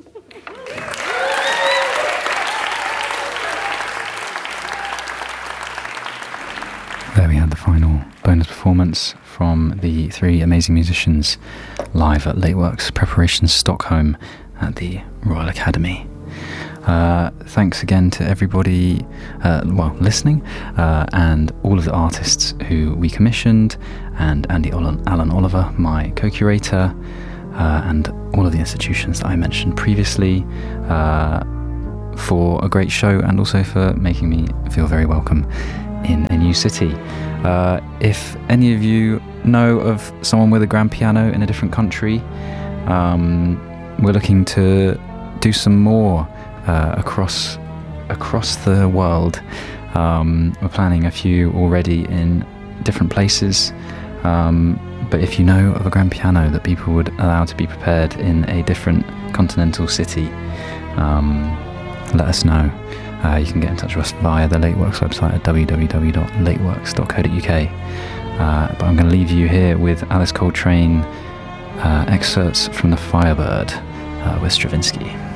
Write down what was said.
There we had the final bonus performance from the three amazing musicians live at Lateworks Preparations Stockholm at the Royal Academy. Thanks again to everybody listening, and all of the artists who we commissioned, and Andy Alan Oliver, my co-curator, and all of the institutions that I mentioned previously, for a great show and also for making me feel very welcome in a new city. If any of you know of someone with a grand piano in a different country, we're looking to do some more across the world. We're planning a few already in different places, but if you know of a grand piano that people would allow to be prepared in a different continental city, let us know. You can get in touch with us via the Lateworks website at www.lateworks.co.uk. But I'm going to leave you here with Alice Coltrane, excerpts from The Firebird with Stravinsky.